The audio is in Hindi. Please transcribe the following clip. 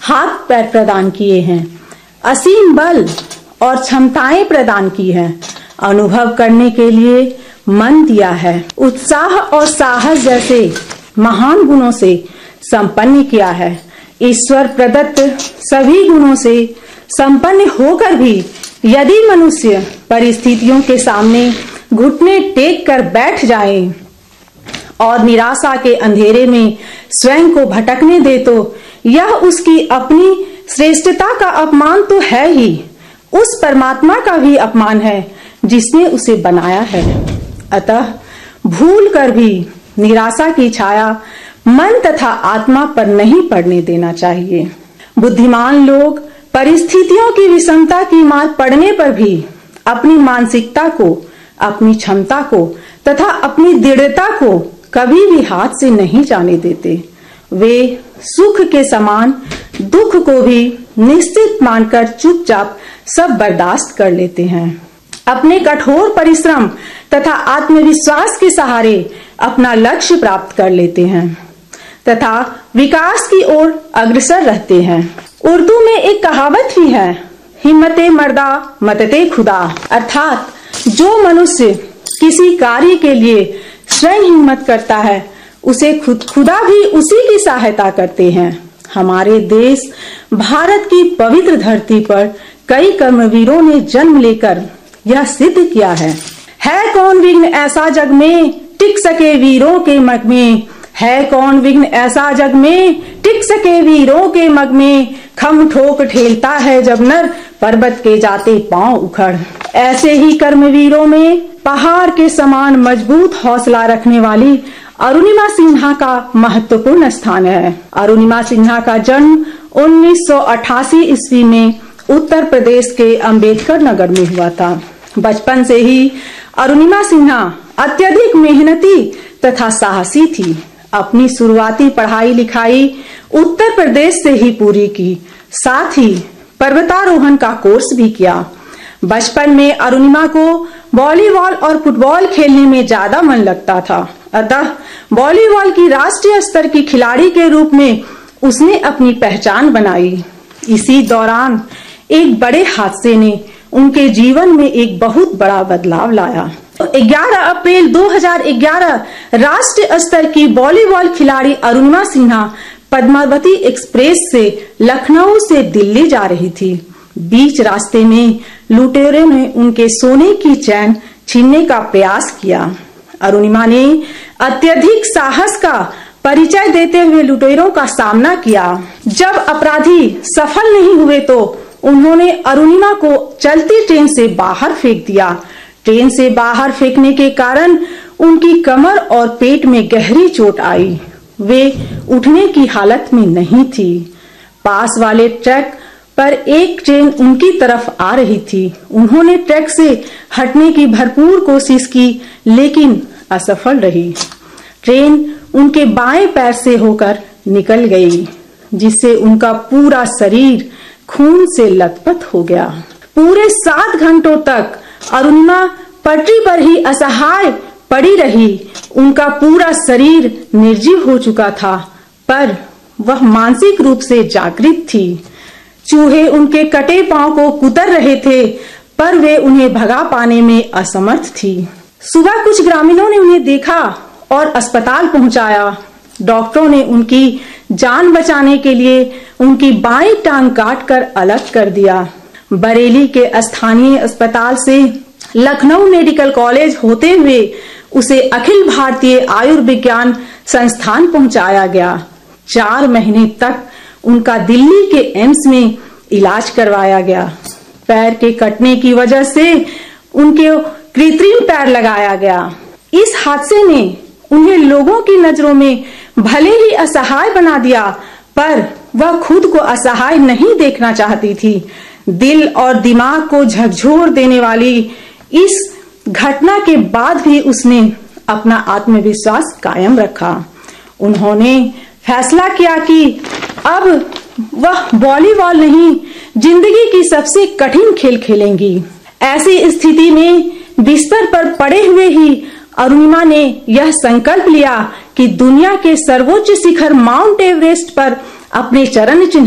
हाथ पैर प्रदान किए हैं, असीम बल और क्षमताएं प्रदान की हैं, अनुभव करने के लिए मन दिया है, उत्साह और साहस जैसे महान गुणों से संपन्न किया है। ईश्वर प्रदत्त सभी गुणों से संपन्न होकर भी यदि मनुष्य परिस्थितियों के सामने घुटने टेक कर बैठ जाए और निराशा के अंधेरे में स्वयं को भटकने दे, तो यह उसकी अपनी श्रेष्ठता का अपमान तो है ही, उस परमात्मा का भी अपमान है जिसने उसे बनाया है। अतः भूल कर भी निराशा की छाया मन तथा आत्मा पर नहीं पड़ने देना चाहिए। बुद्धिमान लोग परिस्थितियों की विषमता की मार पड़ने पर भी अपनी मानसिकता को, अपनी क्षमता को तथा अपनी दृढ़ता को कभी भी हाथ से नहीं जाने देते। वे सुख के समान दुख को भी निश्चित मानकर चुपचाप सब बर्दाश्त कर लेते हैं। अपने कठोर परिश्रम तथा आत्मविश्वास के सहारे अपना लक्ष्य प्राप्त कर लेते हैं तथा विकास की ओर अग्रसर रहते हैं। उर्दू में एक कहावत भी है, हिम्मते मर्दा मदते खुदा, अर्थात जो मनुष्य किसी कार्य के लिए स्वयं हिम्मत करता है उसे खुदा भी उसी की सहायता करते हैं। हमारे देश भारत की पवित्र धरती पर कई कर्मवीरों ने जन्म लेकर यह सिद्ध किया है कौन विघ्न ऐसा जग में टिक सके वीरों के मग में, है कौन विघ्न ऐसा जग में टिक सके वीरों के मग में, खम ठोक ठेलता है जब नर पर्वत के जाते पांव उखड़। ऐसे ही कर्मवीरों में पहाड़ के समान मजबूत हौसला रखने वाली अरुणिमा सिन्हा का महत्वपूर्ण स्थान है। अरुणिमा सिन्हा का जन्म 1988 ईस्वी में उत्तर प्रदेश के अंबेडकर नगर में हुआ था। बचपन से ही अरुणिमा सिन्हा अत्यधिक मेहनती तथा साहसी थी। अपनी शुरुआती पढ़ाई लिखाई उत्तर प्रदेश से ही पूरी की, साथ ही पर्वतारोहण का कोर्स भी किया। बचपन में अरुणिमा को वॉलीबॉल और फुटबॉल खेलने में ज्यादा मन लगता था, अतः वॉलीबॉल की राष्ट्रीय स्तर की खिलाड़ी के रूप में उसने अपनी पहचान बनाई। इसी दौरान एक बड़े हादसे ने उनके जीवन में एक बहुत बड़ा बदलाव लाया। 11 अप्रैल 2011 राष्ट्रीय स्तर की वॉलीबॉल खिलाड़ी अरुणिमा सिन्हा पद्मावती एक्सप्रेस से लखनऊ से दिल्ली जा रही थी। बीच रास्ते में लुटेरों ने उनके सोने की चैन छीनने का प्रयास किया। अरुणिमा ने अत्यधिक साहस का परिचय देते हुए लुटेरों का सामना किया। जब अपराधी सफल नहीं हुए तो उन्होंने अरुणिमा को चलती ट्रेन से बाहर फेंक दिया। ट्रेन से बाहर फेंकने के कारण उनकी कमर और पेट में गहरी चोट आई। वे उठने की हालत में नहीं थी। पास वाले ट्रैक पर एक ट्रेन उनकी तरफ आ रही थी। उन्होंने ट्रैक से हटने की भरपूर कोशिश की, लेकिन असफल रही। ट्रेन उनके बाएं पैर से होकर निकल गई, जिससे उनका पूरा शरीर खून से लथपथ हो गया। पूरे 7 घंटों तक अरुणिमा पटरी पर ही असहाय पड़ी रही। उनका पूरा शरीर निर्जीव हो चुका था, पर वह मानसिक रूप से जागृत थी। चूहे उनके कटे पांव को कुतर रहे थे, पर वे उन्हें भगा पाने में असमर्थ थी। सुबह कुछ ग्रामीणों ने उन्हें देखा और अस्पताल पहुंचाया। डॉक्टरों ने उनकी जान बचाने के लिए उनकी बाईं टांग काटकर अलग कर दिया। बरेली के स्थानीय अस्पताल से लखनऊ मेडिकल कॉलेज होते हुए उसे अखिल भारतीय आयुर्विज्ञान संस्थान पहुंचाया गया। 4 महीने तक उनका दिल्ली के एम्स में इलाज करवाया गया। पैर के कटने की वजह से उनके कृत्रिम पैर लगाया गया। इस हादसे ने उन्हें लोगों की नजरों में भले ही असहाय बना दिया, पर वह खुद को असहाय नहीं देखना चाहती थी। दिल और दिमाग को झकझोर देने वाली इस घटना के बाद भी उसने अपना आत्मविश्वास कायम रखा। उन्होंने फैसला किया कि अब वह वॉलीबॉल नहीं, जिंदगी की सबसे कठिन खेल खेलेंगी। ऐसी स्थिति में बिस्तर पर पड़े हुए ही अरुणिमा ने यह संकल्प लिया कि दुनिया के सर्वोच्च शिखर माउंट एवरेस्ट पर अपने चरण चिन्ह